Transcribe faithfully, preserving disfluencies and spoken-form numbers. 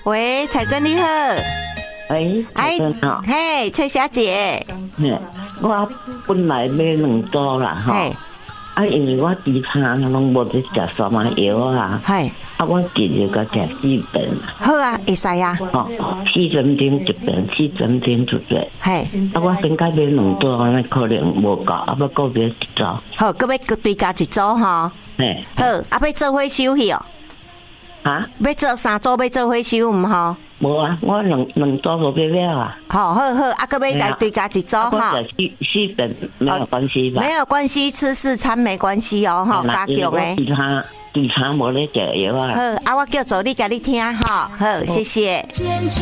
喂，彩珍你好。 喂， 哎，嘿，翠小姐。 嘿，我本来买两组啦，吼。啊，因为我之前拢无在食什么药啊， 系， 啊，我直接甲食四片。 好啊，会使啊。 哦，四针针一片，四针针一片。 系， 啊，我先甲买两组，安尼可能无够，啊，要搁买一组。 好，搁要追加一组吼。 嘿， 好，啊，要做伙收去哦。 啊？ 要做三组，要做伙收毋吼？ 无啊，我两两组无必要啊。 好好好，啊，搁要再追加一组哈。 四四片没有关系吧？ 没有关系，吃四餐没关系哦，哈，加强诶。 其他其他无咧食药啊。 好，啊，我叫助理甲你听哈，好，谢谢。